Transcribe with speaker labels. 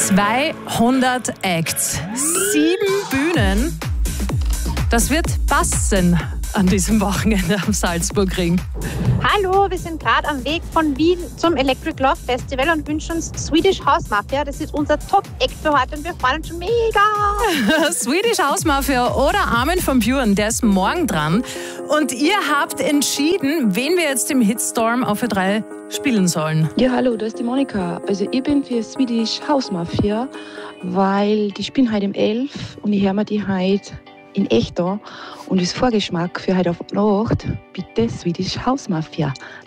Speaker 1: 200 Acts, 7 Bühnen. Das wird passen an diesem Wochenende am Salzburgring.
Speaker 2: Hallo, wir sind gerade am Weg von Wien zum Electric Love Festival und wünschen uns Swedish House Mafia. Das ist unser Top-Act für heute und wir freuen uns schon mega.
Speaker 1: Swedish House Mafia oder Armin van Buuren, der ist morgen dran. Und ihr habt entschieden, wen wir jetzt im Hitstorm auf Ö3 spielen sollen.
Speaker 3: Ja, hallo, da ist die Monika. Also ich bin für Swedish House Mafia, weil die spielen heute um 11 und ich höre mir die heute in echt da. Und als Vorgeschmack für heute auf Nacht, bitte Swedish House Mafia.